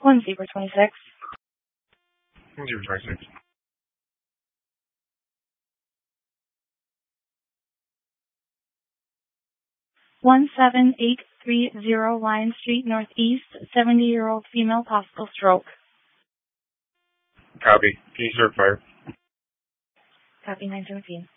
Zebra 26. 026. 17830 Lion Street Northeast, 70-year-old female, possible stroke. Copy. Can you serve fire? Copy 917.